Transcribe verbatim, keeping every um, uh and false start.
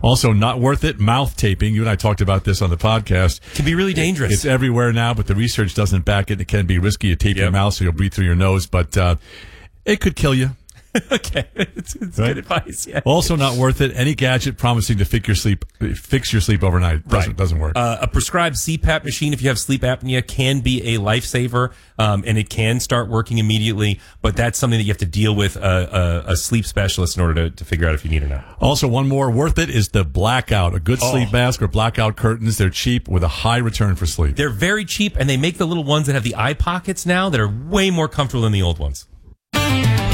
Also, not worth it, mouth taping. You and I talked about this on the podcast. Can be really dangerous. It's everywhere now, but the research doesn't back it. It can be risky. You tape Yep. your mouth so you'll breathe through your nose, but uh, it could kill you. Okay, it's, it's Right? good advice. Yeah. Also, not worth it. Any gadget promising to fix your sleep, fix your sleep overnight doesn't, Right. doesn't work. Uh, a prescribed C PAP machine, if you have sleep apnea, can be a lifesaver, um, and it can start working immediately. But that's something that you have to deal with a, a, a sleep specialist in order to, to figure out if you need it or not. Also, one more worth it is the blackout. A good Oh. sleep mask or blackout curtains. They're cheap with a high return for sleep. They're very cheap, and they make the little ones that have the eye pockets now that are way more comfortable than the old ones.